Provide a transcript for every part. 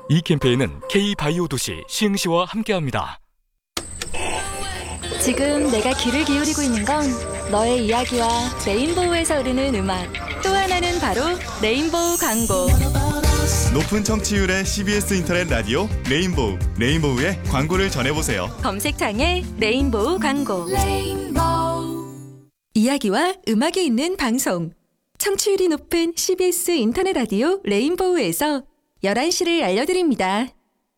이 캠페인은 K바이오 도시 시흥시와 함께합니다. 지금 내가 귀를 기울이고 있는 건 너의 이야기와 레인보우에서 흐르는 음악, 또 하나는 바로 레인보우 광고. 높은 청취율의 CBS 인터넷 라디오 레인보우, 레인보우의 광고를 전해보세요. 검색창에 레인보우 광고. 이야기와 음악이 있는 방송. 청취율이 높은 CBS 인터넷 라디오 레인보우에서 11시를 알려드립니다.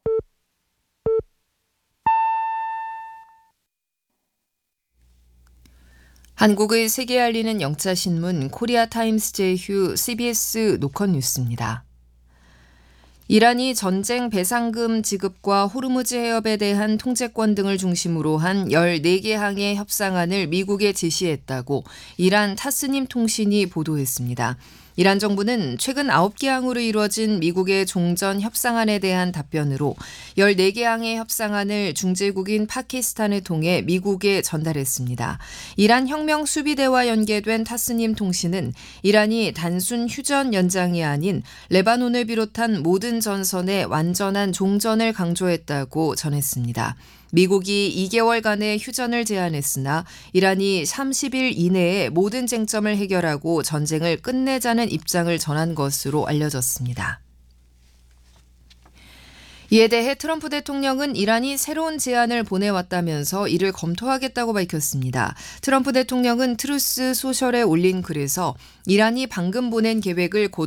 한국의 세계에 알리는 영자신문 코리아타임스 제휴 CBS 노컷 뉴스입니다. 이란이 전쟁 배상금 지급과 호르무즈 해협에 대한 통제권 등을 중심으로 한 14개 항의 협상안을 미국에 제시했다고 이란 타스님 통신이 보도했습니다. 이란 정부는 최근 9개 항으로 이루어진 미국의 종전 협상안에 대한 답변으로 14개 항의 협상안을 중재국인 파키스탄을 통해 미국에 전달했습니다. 이란 혁명 수비대와 연계된 타스님 통신은 이란이 단순 휴전 연장이 아닌 레바논을 비롯한 모든 전선의 완전한 종전을 강조했다고 전했습니다. 미국이 2개월간의 휴전을 제안했으나 이란이 30일 이내에 모든 쟁점을 해결하고 전쟁을 끝내자는 입장을 전한 것으로 알려졌습니다. 이에 대해 트럼프 대통령은 이란이 새로운 제안을 보내왔다면서 이를 검토하겠다고 밝혔습니다. 트럼프 대통령은 트루스 소셜에 올린 글에서 이란이 방금 보낸 계획을 곧